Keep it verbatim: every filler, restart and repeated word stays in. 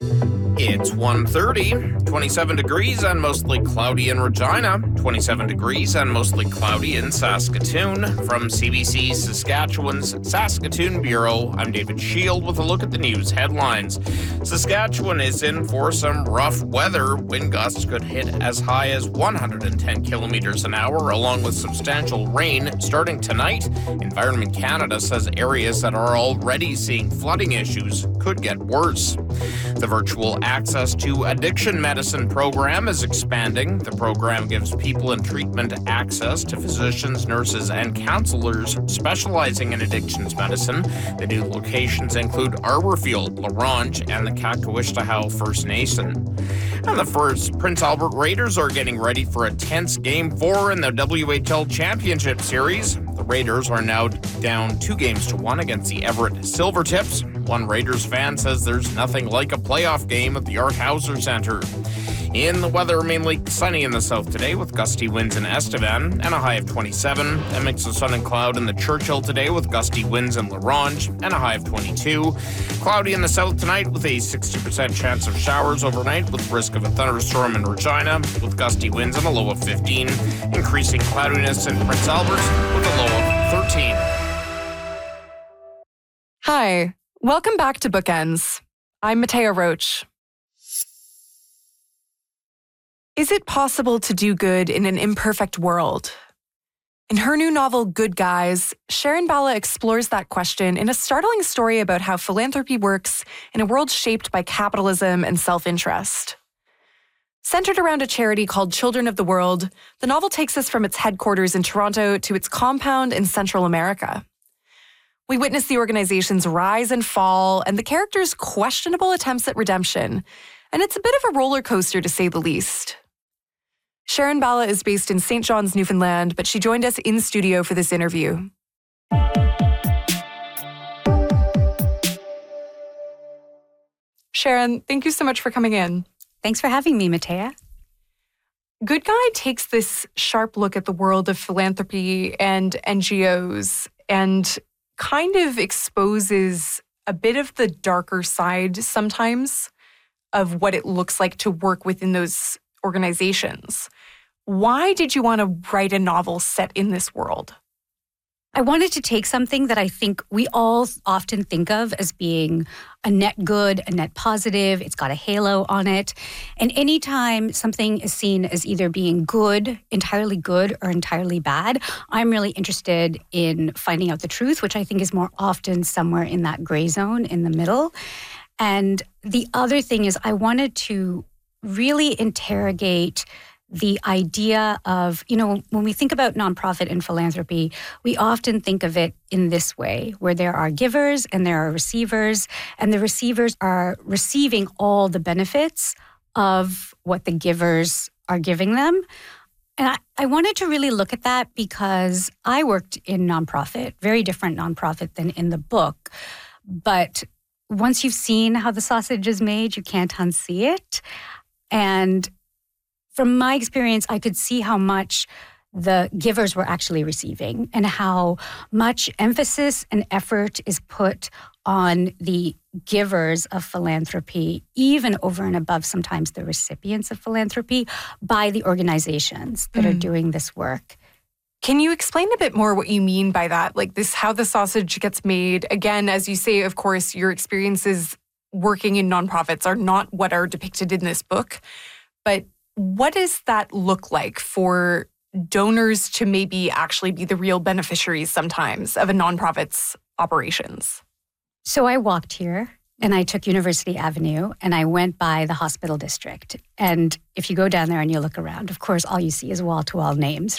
It's one thirty, twenty-seven degrees and mostly cloudy in Regina, twenty-seven degrees and mostly cloudy in Saskatoon. From C B C Saskatchewan's Saskatoon Bureau, I'm David Shield with a look at the news headlines. Saskatchewan is in for some rough weather. Wind gusts could hit as high as one hundred ten kilometers an hour, along with substantial rain starting tonight. Environment Canada says areas that are already seeing flooding issues could get worse. The virtual access to addiction medicine program is expanding. The program gives people in treatment access to physicians, nurses, and counselors specializing in addictions medicine. The new locations include Arborfield, La Ronge, and the Kakowishtahow First Nation. And the first Prince Albert Raiders are getting ready for a tense Game four in the W H L Championship Series. The Raiders are now down two games to one against the Everett Silvertips. One Raiders fan says there's nothing like a playoff game at the Art Hauser Center. In the weather, mainly sunny in the south today with gusty winds in Estevan and a high of twenty-seven. A mix of sun and cloud in the Churchill today with gusty winds in La Ronge and a high of twenty-two. Cloudy in the south tonight with a sixty percent chance of showers overnight with risk of a thunderstorm in Regina with gusty winds and a low of fifteen. Increasing cloudiness in Prince Albert with a low of thirteen. Hi, welcome back to Bookends. I'm Matea Roach. Is it possible to do good in an imperfect world? In her new novel, Good Guys, Sharon Bala explores that question in a startling story about how philanthropy works in a world shaped by capitalism and self-interest. Centered around a charity called Children of the World, the novel takes us from its headquarters in Toronto to its compound in Central America. We witness the organization's rise and fall and the characters' questionable attempts at redemption, and it's a bit of a roller coaster to say the least. Sharon Bala is based in Saint John's, Newfoundland, but she joined us in studio for this interview. Sharon, thank you so much for coming in. Thanks for having me, Matea. Good Guy takes this sharp look at the world of philanthropy and N G Os and kind of exposes a bit of the darker side sometimes of what it looks like to work within those organizations. Why did you want to write a novel set in this world? I wanted to take something that I think we all often think of as being a net good, a net positive. It's got a halo on it. And anytime something is seen as either being good, entirely good, or entirely bad, I'm really interested in finding out the truth, which I think is more often somewhere in that gray zone in the middle. And the other thing is I wanted to really interrogate the idea of, you know, when we think about nonprofit and philanthropy, we often think of it in this way, where there are givers and there are receivers, and the receivers are receiving all the benefits of what the givers are giving them. And I, I wanted to really look at that because I worked in nonprofit, very different nonprofit than in the book. But once you've seen how the sausage is made, you can't unsee it. And from my experience, I could see how much the givers were actually receiving and how much emphasis and effort is put on the givers of philanthropy, even over and above sometimes the recipients of philanthropy, by the organizations that mm. are doing this work. Can you explain a bit more what you mean by that? Like this, how the sausage gets made? Again, as you say, of course, your experiences working in nonprofits are not what are depicted in this book. But what does that look like for donors to maybe actually be the real beneficiaries sometimes of a nonprofit's operations? So I walked here and I took University Avenue and I went by the hospital district. And if you go down there and you look around, of course, all you see is wall-to-wall names,